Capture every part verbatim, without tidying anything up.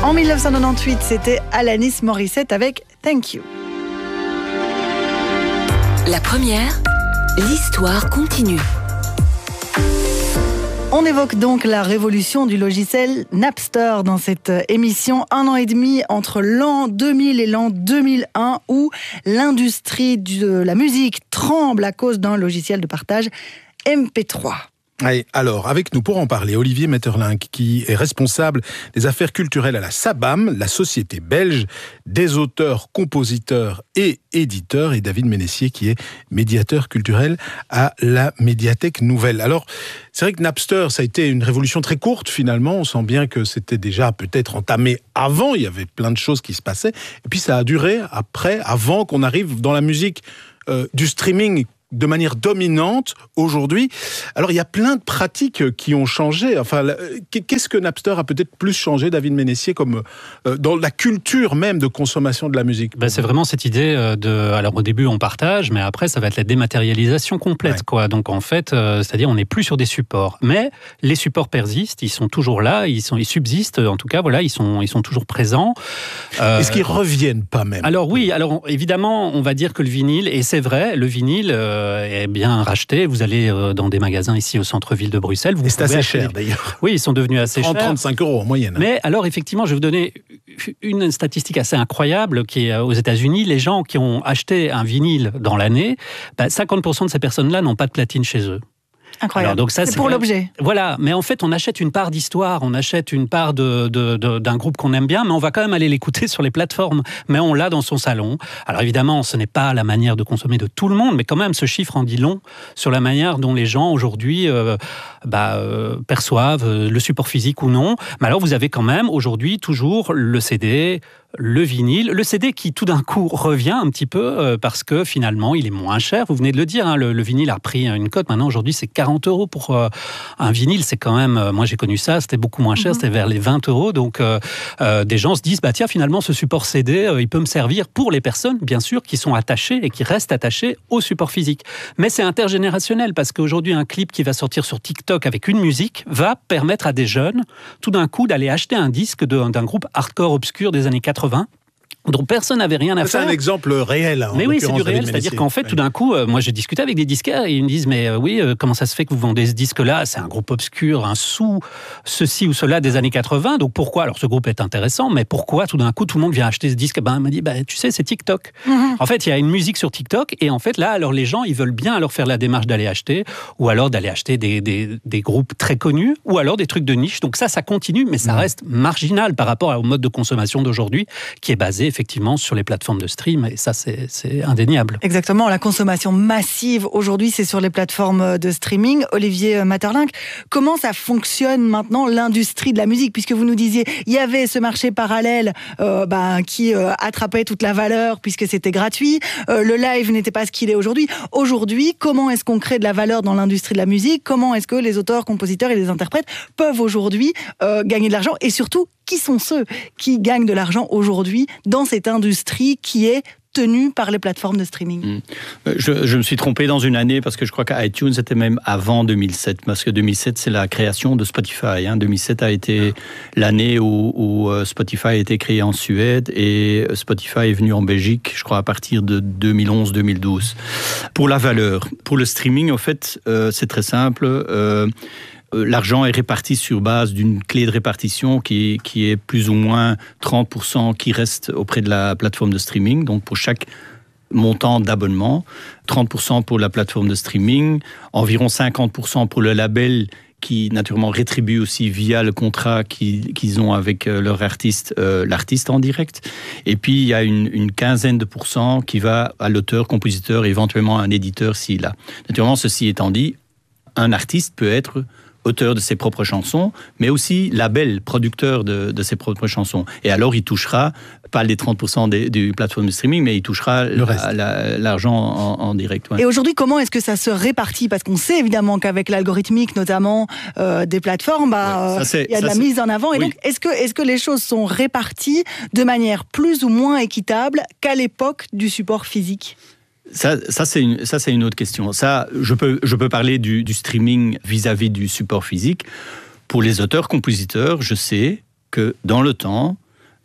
En dix-neuf cent quatre-vingt-dix-huit, c'était Alanis Morissette avec Thank You. La première, l'histoire continue. On évoque donc la révolution du logiciel Napster dans cette émission, un an et demi entre l'an deux mille et l'an deux mille un, où l'industrie de la musique tremble à cause d'un logiciel de partage M P trois. Allez, alors, avec nous pour en parler, Olivier Maeterlinck, qui est responsable des affaires culturelles à la SABAM, la société belge des auteurs, compositeurs et éditeurs, et David Ménessier, qui est médiateur culturel à la Médiathèque Nouvelle. Alors, c'est vrai que Napster, ça a été une révolution très courte, finalement. On sent bien que c'était déjà peut-être entamé avant, il y avait plein de choses qui se passaient. Et puis, ça a duré après, avant qu'on arrive dans la musique euh, du streaming, de manière dominante aujourd'hui. Alors, il y a plein de pratiques qui ont changé. Enfin, qu'est-ce que Napster a peut-être plus changé, David Ménessier, comme euh, dans la culture même de consommation de la musique? Ben, c'est vraiment cette idée de... Alors, au début, on partage, mais après, ça va être la dématérialisation complète, ouais. quoi. Donc, en fait, euh, c'est-à-dire, on n'est plus sur des supports. Mais les supports persistent, ils sont toujours là, ils, sont, ils subsistent, en tout cas, voilà, ils sont, ils sont toujours présents. Euh... Est-ce qu'ils reviennent pas même? Alors, oui, alors, évidemment, on va dire que le vinyle, et c'est vrai, le vinyle... Euh, est bien racheté. Vous allez dans des magasins ici au centre-ville de Bruxelles. Vous et c'est assez acheter... cher d'ailleurs. Oui, ils sont devenus assez chers. trente à trente-cinq euros en moyenne. Mais alors effectivement, je vais vous donner une statistique assez incroyable qui est aux États-Unis. Les gens qui ont acheté un vinyle dans l'année, bah, cinquante pour cent de ces personnes-là n'ont pas de platine chez eux. Incroyable. Alors, donc ça, c'est, c'est pour même... l'objet. Voilà, mais en fait, on achète une part d'histoire, on achète une part de, de, de, d'un groupe qu'on aime bien, mais on va quand même aller l'écouter sur les plateformes. Mais on l'a dans son salon. Alors évidemment, ce n'est pas la manière de consommer de tout le monde, mais quand même, ce chiffre en dit long sur la manière dont les gens aujourd'hui euh, bah, euh, perçoivent le support physique ou non. Mais alors, vous avez quand même aujourd'hui toujours le C D, le vinyle, le C D qui tout d'un coup revient un petit peu euh, parce que finalement il est moins cher. Vous venez de le dire, hein, le, le vinyle a pris une cote. Maintenant aujourd'hui c'est quarante euros pour euh, un vinyle. C'est quand même, euh, moi j'ai connu ça, c'était beaucoup moins cher, mm-hmm. c'était vers les vingt euros. Donc euh, euh, des gens se disent bah tiens finalement ce support C D euh, il peut me servir pour les personnes bien sûr qui sont attachées et qui restent attachées au support physique. Mais c'est intergénérationnel parce qu'aujourd'hui un clip qui va sortir sur TikTok avec une musique va permettre à des jeunes tout d'un coup d'aller acheter un disque de, d'un groupe hardcore obscur des années quatre-vingts dont personne n'avait rien à c'est faire. C'est un exemple réel. Mais oui, c'est du réel, c'est-à-dire qu'en fait, tout d'un coup, euh, moi j'ai discuté avec des disquaires et ils me disent, mais euh, oui, euh, comment ça se fait que vous vendez ce disque-là? C'est un groupe obscur, un sous ceci ou cela des années quatre-vingts, donc pourquoi? Alors ce groupe est intéressant, mais pourquoi tout d'un coup tout le monde vient acheter ce disque? Ben, il m'a dit, bah, tu sais, c'est TikTok. Mm-hmm. En fait, il y a une musique sur TikTok et en fait, là, alors les gens, ils veulent bien alors faire la démarche d'aller acheter ou alors d'aller acheter des, des, des groupes très connus ou alors des trucs de niche. Donc ça, ça continue, mais ça mm. reste marginal par rapport au mode de consommation d'aujourd'hui qui est basé effectivement sur les plateformes de stream, et ça, c'est, c'est indéniable. Exactement, la consommation massive, aujourd'hui, c'est sur les plateformes de streaming. Olivier Maeterlinck, comment ça fonctionne maintenant, l'industrie de la musique? Puisque vous nous disiez, il y avait ce marché parallèle euh, bah, qui euh, attrapait toute la valeur, puisque c'était gratuit. Euh, le live n'était pas ce qu'il est aujourd'hui. Aujourd'hui, comment est-ce qu'on crée de la valeur dans l'industrie de la musique? Comment est-ce que les auteurs, compositeurs et les interprètes peuvent aujourd'hui euh, gagner de l'argent? Et surtout, qui sont ceux qui gagnent de l'argent aujourd'hui dans cette industrie qui est tenue par les plateformes de streaming? Je, je me suis trompé dans une année parce que je crois qu'iTunes était même avant deux mille sept, parce que deux mille sept c'est la création de Spotify. Hein. deux mille sept a été l'année où, où Spotify a été créé en Suède et Spotify est venu en Belgique, je crois à partir de deux mille onze deux mille douze. Pour la valeur, pour le streaming, en fait, euh, c'est très simple. Euh, L'argent est réparti sur base d'une clé de répartition qui, qui est plus ou moins trente pour cent qui reste auprès de la plateforme de streaming. Donc pour chaque montant d'abonnement, trente pour cent pour la plateforme de streaming, environ cinquante pour cent pour le label qui naturellement rétribue aussi via le contrat qu'ils, qu'ils ont avec leur artiste, euh, l'artiste en direct. Et puis il y a une, une quinzaine de pourcents qui va à l'auteur, compositeur, éventuellement à un éditeur s'il a. Naturellement, ceci étant dit, un artiste peut être auteur de ses propres chansons, mais aussi label, producteur de, de ses propres chansons. Et alors, il touchera, pas les trente pour cent des, des plateformes de streaming, mais il touchera le reste. La, la, l'argent en, en direct. Ouais. Et aujourd'hui, comment est-ce que ça se répartit? Parce qu'on sait évidemment qu'avec l'algorithmique, notamment euh, des plateformes, bah, ouais, il y a de la c'est... mise en avant. Et oui. donc, est-ce que, est-ce que les choses sont réparties de manière plus ou moins équitable qu'à l'époque du support physique? Ça, ça, c'est une, ça, c'est une autre question. Ça, je peux, je peux parler du, du streaming vis-à-vis du support physique. Pour les auteurs-compositeurs, je sais que dans le temps,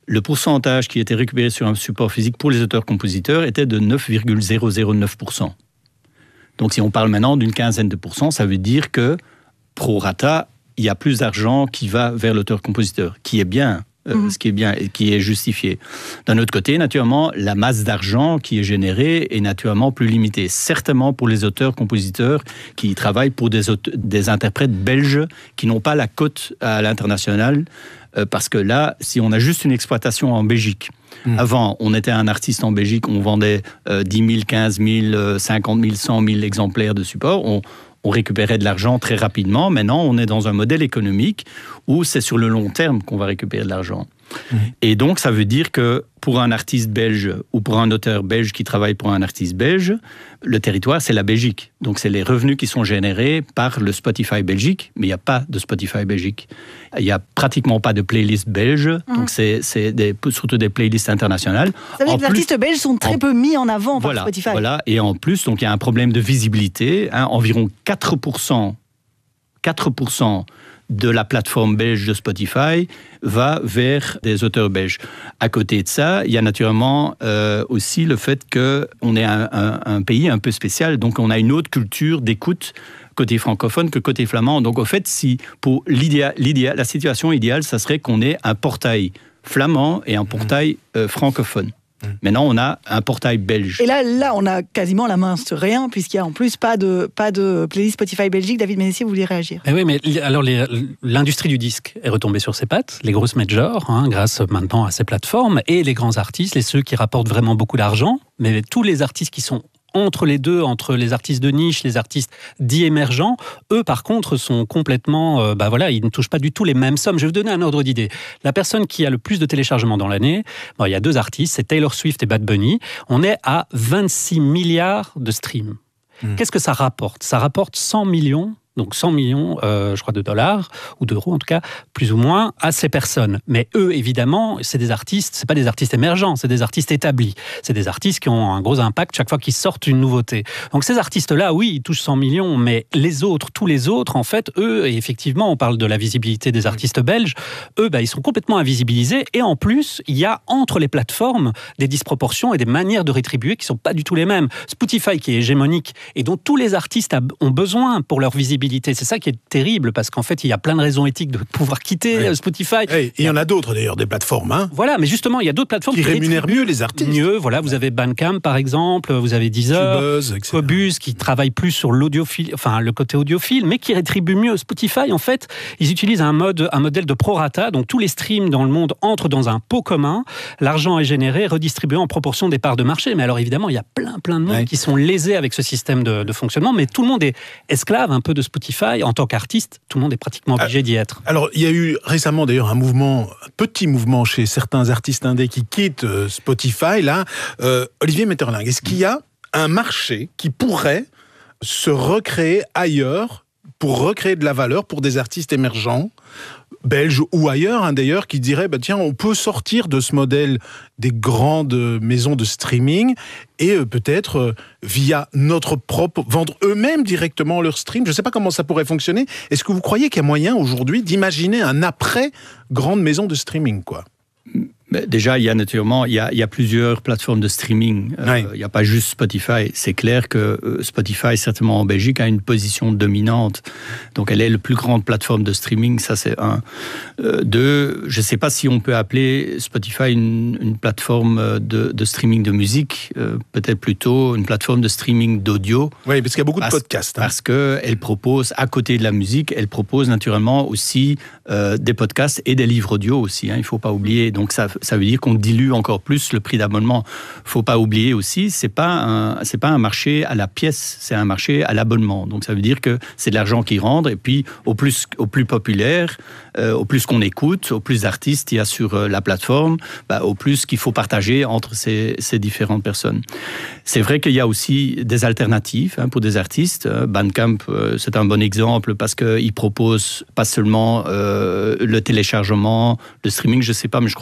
le pourcentage qui était récupéré sur un support physique pour les auteurs-compositeurs était de neuf virgule zéro zéro neuf pour cent. Donc si on parle maintenant d'une quinzaine de pourcents, ça veut dire que pro rata, il y a plus d'argent qui va vers l'auteur-compositeur, qui est bien. Euh, mmh. Ce qui est bien et qui est justifié. D'un autre côté, naturellement, la masse d'argent qui est générée est naturellement plus limitée. Certainement pour les auteurs-compositeurs qui travaillent pour des, aute- des interprètes belges qui n'ont pas la cote à l'international, euh, parce que là, si on a juste une exploitation en Belgique, mmh. avant, on était un artiste en Belgique, on vendait euh, dix mille, quinze mille, cinquante mille, cent mille exemplaires de support, on On récupérait de l'argent très rapidement. Maintenant, on est dans un modèle économique où c'est sur le long terme qu'on va récupérer de l'argent. Mmh. Et donc, ça veut dire que pour un artiste belge ou pour un auteur belge qui travaille pour un artiste belge, le territoire, c'est la Belgique. Donc, c'est les revenus qui sont générés par le Spotify Belgique, mais il n'y a pas de Spotify Belgique. Il n'y a pratiquement pas de playlist belge, mmh. donc c'est, c'est des, surtout des playlists internationales. Ça veut dire que les artistes belges sont très en, peu mis en avant voilà, par Spotify. Voilà, et en plus, donc, il y a un problème de visibilité. Hein, environ quatre pour cent, quatre pour cent de la plateforme belge de Spotify va vers des auteurs belges. À côté de ça, il y a naturellement euh, aussi le fait qu'on est un, un, un pays un peu spécial, donc on a une autre culture d'écoute côté francophone que côté flamand. Donc au fait, si pour l'idéal, l'idéal, la situation idéale, ça serait qu'on ait un portail flamand et un portail euh, francophone. Maintenant, on a un portail belge. Et là, là, on a quasiment la main sur rien, puisqu'il n'y a en plus pas de, pas de playlist Spotify Belgique. David Ménessier, vous voulez réagir ? Eh oui, mais alors les, l'industrie du disque est retombée sur ses pattes, les grosses majors, hein, grâce maintenant à ces plateformes, et les grands artistes, les ceux qui rapportent vraiment beaucoup d'argent, mais tous les artistes qui sont entre les deux, entre les artistes de niche, les artistes dits émergents, eux, par contre, sont complètement... Euh, bah voilà, ils ne touchent pas du tout les mêmes sommes. Je vais vous donner un ordre d'idée. La personne qui a le plus de téléchargements dans l'année, bon, il y a deux artistes, c'est Taylor Swift et Bad Bunny. On est à vingt-six milliards de streams. Mmh. Qu'est-ce que ça rapporte ? Ça rapporte cent millions donc cent millions, euh, je crois, de dollars, ou d'euros en tout cas, plus ou moins, à ces personnes. Mais eux, évidemment, c'est des artistes, c'est pas des artistes émergents, c'est des artistes établis. C'est des artistes qui ont un gros impact chaque fois qu'ils sortent une nouveauté. Donc ces artistes-là, oui, ils touchent cent millions, mais les autres, tous les autres, en fait, eux, et effectivement, on parle de la visibilité des artistes belges, eux, bah, ils sont complètement invisibilisés, et en plus, il y a entre les plateformes des disproportions et des manières de rétribuer qui sont pas du tout les mêmes. Spotify, qui est hégémonique, et dont tous les artistes ont besoin pour leur visibilité. C'est ça qui est terrible, parce qu'en fait, il y a plein de raisons éthiques de pouvoir quitter oui. Spotify. Et il y en a d'autres, d'ailleurs, des plateformes. Hein, voilà, mais justement, il y a d'autres plateformes qui, qui rémunèrent mieux les artistes. Mieux, voilà, vous avez Bandcamp, par exemple, vous avez Deezer, Qobuz, qui travaille plus sur l'audiophile, enfin, le côté audiophile, mais qui rétribue mieux. Spotify, en fait, ils utilisent un, mode, un modèle de prorata, donc tous les streams dans le monde entrent dans un pot commun, l'argent est généré, redistribué en proportion des parts de marché. Mais alors, évidemment, il y a plein, plein de monde oui. qui sont lésés avec ce système de, de fonctionnement, mais tout le monde est esclave un peu de Spotify. En tant qu'artiste, tout le monde est pratiquement obligé d'y être. Alors, il y a eu récemment d'ailleurs un mouvement, un petit mouvement chez certains artistes indés qui quittent euh, Spotify. Là, euh, Olivier Metterlinck, est-ce qu'il y a un marché qui pourrait se recréer ailleurs pour recréer de la valeur pour des artistes émergents, belges ou ailleurs, hein, d'ailleurs, qui diraient bah, tiens, on peut sortir de ce modèle des grandes maisons de streaming et euh, peut-être euh, via notre propre, vendre eux-mêmes directement leur stream. Je ne sais pas comment ça pourrait fonctionner. Est-ce que vous croyez qu'il y a moyen aujourd'hui d'imaginer un après grande maison de streaming, quoi ? Déjà, il y a naturellement, il y a, il y a plusieurs plateformes de streaming. Euh, oui. Il n'y a pas juste Spotify. C'est clair que Spotify, certainement en Belgique, a une position dominante. Donc, elle est la plus grande plateforme de streaming. Ça, c'est un. Euh, deux, je ne sais pas si on peut appeler Spotify une, une plateforme de, de streaming de musique. Euh, peut-être plutôt une plateforme de streaming d'audio. Oui, parce qu'il y a beaucoup parce, de podcasts. Hein. Parce qu'elle propose, à côté de la musique, elle propose naturellement aussi euh, des podcasts et des livres audio aussi. Hein, il ne faut pas oublier. Donc, ça. Ça veut dire qu'on dilue encore plus le prix d'abonnement. Il ne faut pas oublier aussi, ce n'est pas, un, c'est pas un marché à la pièce, c'est un marché à l'abonnement. Donc ça veut dire que c'est de l'argent qui rentre, et puis au plus, au plus populaire, euh, au plus qu'on écoute, au plus d'artistes il y a sur euh, la plateforme, bah, au plus qu'il faut partager entre ces, ces différentes personnes. C'est vrai qu'il y a aussi des alternatives hein, pour des artistes. Bandcamp, euh, c'est un bon exemple parce qu'il propose pas seulement euh, le téléchargement, le streaming, je ne sais pas, mais je crois certainement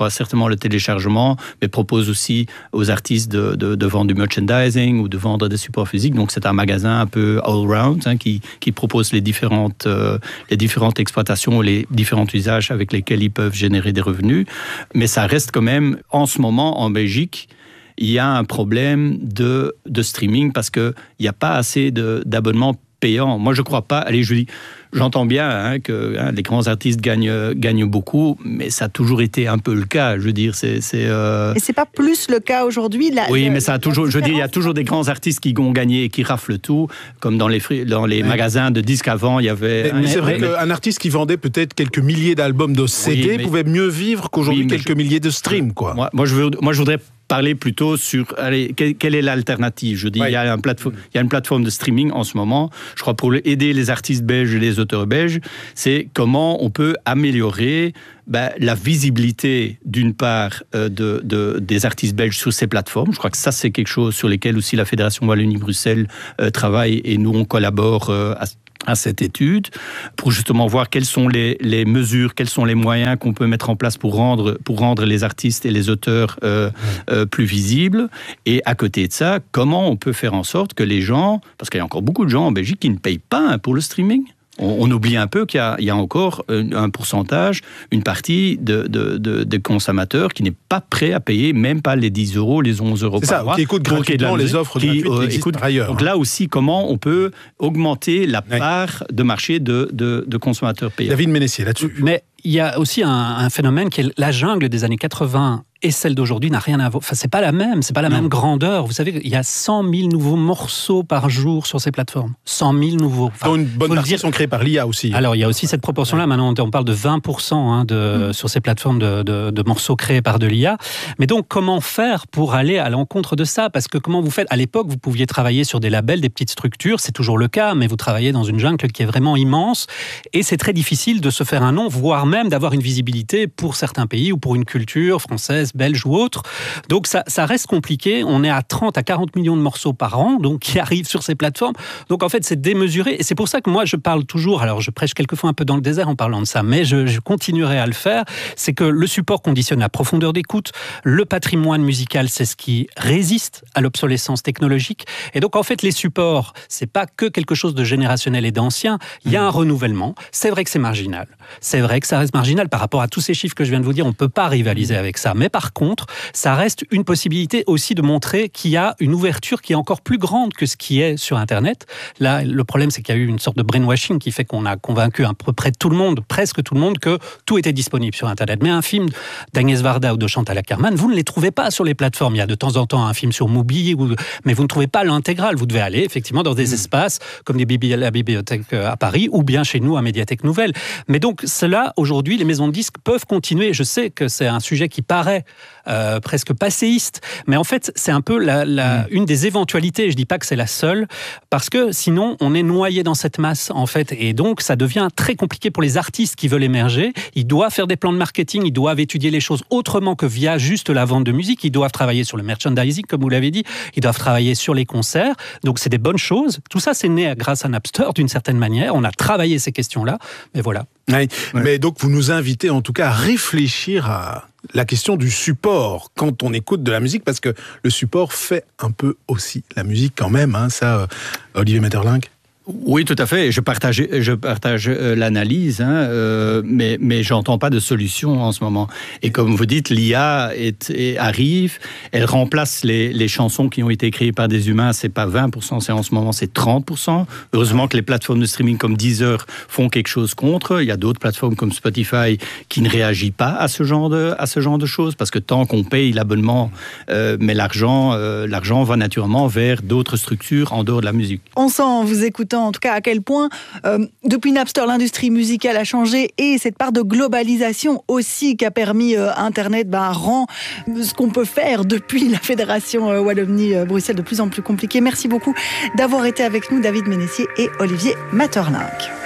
seulement le téléchargement, mais propose aussi aux artistes de, de, de vendre du merchandising ou de vendre des supports physiques. Donc c'est un magasin un peu all-round hein, qui, qui propose les différentes, euh, les différentes exploitations, les différents usages avec lesquels ils peuvent générer des revenus. Mais ça reste quand même, en ce moment, en Belgique, il y a un problème de, de streaming parce qu'il n'y a pas assez de, d'abonnements payants. Moi, je ne crois pas. Allez, je dis, j'entends bien hein, que hein, les grands artistes gagnent, gagnent beaucoup, mais ça a toujours été un peu le cas. Je veux dire, c'est. c'est euh... Et c'est pas plus le cas aujourd'hui. La, oui, la, mais ça a toujours. Je veux dire, il y a toujours des grands artistes qui ont gagné et qui raflent tout, comme dans les dans les oui. magasins de disques avant, il y avait. Mais, hein, mais c'est vrai mais... qu'un artiste qui vendait peut-être quelques milliers d'albums de C D oui, mais... pouvait mieux vivre qu'aujourd'hui oui, quelques je... milliers de streams, quoi. Moi, moi, je veux, moi, je voudrais. parler plutôt sur allez, quelle, quelle est l'alternative. Je dis, oui. il, y a un plateforme, il y a une plateforme de streaming en ce moment, je crois, pour aider les artistes belges et les auteurs belges, c'est comment on peut améliorer ben, la visibilité, d'une part, euh, de, de, des artistes belges sur ces plateformes. Je crois que ça, c'est quelque chose sur lequel aussi la Fédération Wallonie-Bruxelles euh, travaille et nous, on collabore euh, à à cette étude, pour justement voir quelles sont les, les mesures, quels sont les moyens qu'on peut mettre en place pour rendre, pour rendre les artistes et les auteurs euh, euh, plus visibles. Et à côté de ça, comment on peut faire en sorte que les gens, parce qu'il y a encore beaucoup de gens en Belgique qui ne payent pas pour le streaming. On, on oublie un peu qu'il y a, il y a encore un pourcentage, une partie de, de, de, de consommateurs qui n'est pas prêt à payer, même pas les dix euros, les onze euros c'est par ça, mois. Qui écoute gratuitement les offres qui, gratuites euh, qui existent écoute, par ailleurs. Donc là aussi, comment on peut augmenter la part ouais. de marché de, de, de consommateurs payants. David Ménessier, là-dessus. Mais il y a aussi un, un phénomène qui est la jungle des années quatre-vingts et celle d'aujourd'hui n'a rien à voir. Enfin, c'est pas la même, c'est pas la non. même grandeur. Vous savez, il y a cent mille nouveaux morceaux par jour sur ces plateformes. cent mille nouveaux. Enfin, dont une bonne partie dire... sont créés par l'I A aussi. Alors, il y a aussi cette proportion-là. Maintenant, on parle de vingt pour cent hein, de, mmh. sur ces plateformes de, de, de morceaux créés par de l'I A. Mais donc, comment faire pour aller à l'encontre de ça ? Parce que comment vous faites ? À l'époque, vous pouviez travailler sur des labels, des petites structures. C'est toujours le cas, mais vous travaillez dans une jungle qui est vraiment immense. Et c'est très difficile de se faire un nom, voire même d'avoir une visibilité pour certains pays ou pour une culture française, belge ou autre. Donc ça, ça reste compliqué. On est à trente à quarante millions de morceaux par an, donc qui arrivent sur ces plateformes. Donc en fait, c'est démesuré. Et c'est pour ça que moi, je parle toujours, alors je prêche quelquefois un peu dans le désert en parlant de ça, mais je, je continuerai à le faire. C'est que le support conditionne la profondeur d'écoute. Le patrimoine musical, c'est ce qui résiste à l'obsolescence technologique. Et donc en fait, les supports, c'est pas que quelque chose de générationnel et d'ancien. Il y a un renouvellement. C'est vrai que c'est marginal. C'est vrai que ça reste marginal par rapport à tous ces chiffres que je viens de vous dire. On peut pas rivaliser avec ça. Mais par contre, ça reste une possibilité aussi de montrer qu'il y a une ouverture qui est encore plus grande que ce qui est sur Internet. Là, le problème, c'est qu'il y a eu une sorte de brainwashing qui fait qu'on a convaincu à peu près tout le monde, presque tout le monde, que tout était disponible sur Internet. Mais un film d'Agnès Varda ou de Chantal Akerman, vous ne les trouvez pas sur les plateformes. Il y a de temps en temps un film sur Mubi, mais vous ne trouvez pas l'intégrale. Vous devez aller effectivement dans des espaces comme des bibli- la bibliothèque à Paris ou bien chez nous à Médiathèque Nouvelle. Mais donc, cela, aujourd'hui, les maisons de disques peuvent continuer. Je sais que c'est un sujet qui paraît euh, presque passéiste, mais en fait, c'est un peu la, la, mmh. une des éventualités. Je dis pas que c'est la seule, parce que sinon, on est noyé dans cette masse, en fait, et donc ça devient très compliqué pour les artistes qui veulent émerger. Ils doivent faire des plans de marketing, ils doivent étudier les choses autrement que via juste la vente de musique. Ils doivent travailler sur le merchandising, comme vous l'avez dit. Ils doivent travailler sur les concerts. Donc, c'est des bonnes choses. Tout ça, c'est né grâce à Napster, d'une certaine manière. On a travaillé ces questions-là, mais voilà. Oui, ouais. Mais donc, vous nous invitez en tout cas à réfléchir à la question du support quand on écoute de la musique, parce que le support fait un peu aussi la musique quand même, hein, ça, euh, Olivier Maeterlinck. Oui, tout à fait. Je partage, je partage euh, l'analyse, hein, euh, mais mais j'entends pas de solution en ce moment. Et comme vous dites, l'I A est, est, arrive, elle remplace les, les chansons qui ont été créées par des humains. C'est pas vingt pour cent, c'est en ce moment c'est trente pour cent. Heureusement que les plateformes de streaming comme Deezer font quelque chose contre. Il y a d'autres plateformes comme Spotify qui ne réagissent pas à ce genre de à ce genre de choses, parce que tant qu'on paye l'abonnement, euh, mais l'argent euh, l'argent va naturellement vers d'autres structures en dehors de la musique. On sent en vous écoutant en tout cas à quel point euh, depuis Napster l'industrie musicale a changé, et cette part de globalisation aussi qu'a permis euh, Internet bah, rend ce qu'on peut faire depuis la Fédération euh, Wallonie-Bruxelles de plus en plus compliqué. Merci beaucoup d'avoir été avec nous, David Ménessier et Olivier Maeterlinck.